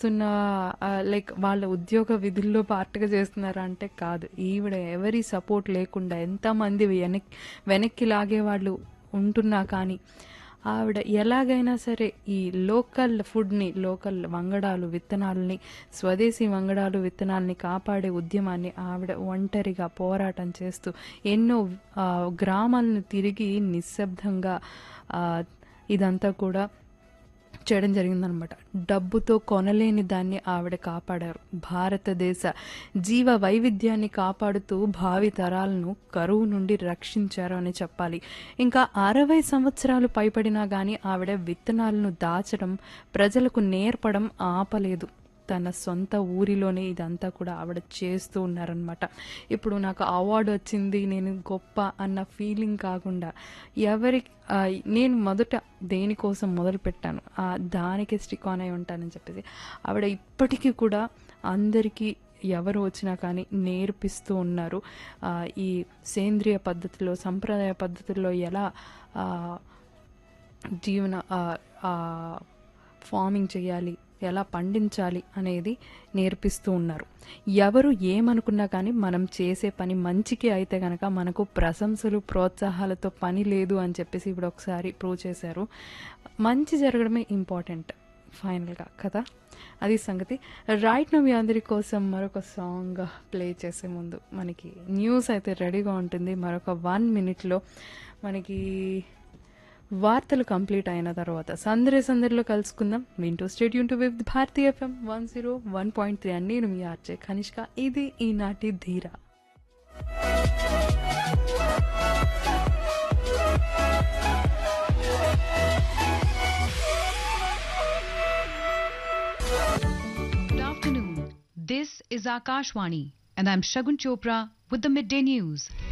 చేస్తున్న లైక్ వాళ్ళ ఉద్యోగ విధుల్లో పార్ట్గా చేస్తున్నారా అంటే కాదు. ఈవిడ ఎవరి సపోర్ట్ లేకుండా ఎంతమంది వెనక్కి లాగే వాళ్ళు ఉంటున్నా కానీ ఆవిడ ఎలాగైనా సరే ఈ లోకల్ ఫుడ్ని, లోకల్ వంగడాలు విత్తనాలని, స్వదేశీ వంగడాలు విత్తనాలని కాపాడే ఉద్యమాన్ని ఆవిడ ఒంటరిగా పోరాటం చేస్తూ ఎన్నో గ్రామాలను తిరిగి నిశ్శబ్దంగా ఇదంతా కూడా చేయడం జరిగిందనమాట. డబ్బుతో కొనలేని దాన్ని ఆవిడ కాపాడారు. భారతదేశ జీవ వైవిధ్యాన్ని కాపాడుతూ భావి తరాలను కరువు నుండి రక్షించారు అని చెప్పాలి. ఇంకా 60 సంవత్సరాలు పైబడినా కానీ ఆవిడ విత్తనాలను దాచడం, ప్రజలకు నేర్పడం ఆపలేదు. తన సొంత ఊరిలోనే ఇదంతా కూడా ఆవిడ చేస్తూ ఉన్నారనమాట. ఇప్పుడు నాకు అవార్డు వచ్చింది, నేను గొప్ప అన్న ఫీలింగ్ కాకుండా నేను మొదట దేనికోసం మొదలు పెట్టాను దానికి స్టిక్ ఆన్ అయి ఉంటానని చెప్పేసి ఆవిడ ఇప్పటికీ కూడా అందరికీ ఎవరు వచ్చినా కానీ నేర్పిస్తూ ఉన్నారు. ఈ సేంద్రియ పద్ధతిలో, సంప్రదాయ పద్ధతుల్లో ఎలా ఫార్మింగ్ చేయాలి, ఎలా పండించాలి అనేది నేర్పిస్తూ ఉన్నారు. ఎవరు ఏమనుకున్నా కానీ మనం చేసే పని మంచికి అయితే కనుక మనకు ప్రశంసలు, ప్రోత్సాహాలతో పని లేదు అని చెప్పేసి ఇప్పుడు ఒకసారి ప్రూవ్ చేశారు. మంచి జరగడమే ఇంపార్టెంట్ ఫైనల్గా కదా, అది సంగతి. రైట్ నో మీ అందరి కోసం మరొక సాంగ్ ప్లే చేసే ముందు మనకి న్యూస్ అయితే రెడీగా ఉంటుంది. మరొక 1 minute మనకి వార్తలు కంప్లీట్ అయిన తర్వాత సందడిలో కలుసుకుందాం. వింటూ stay tune to with Bharati FM 101.3 అని నేను మీ ఆర్జే కనిష్క. ఇది ఈనాటి ధీర. Good afternoon. This is Akashvani and I'm Shagun Chopra with the midday news.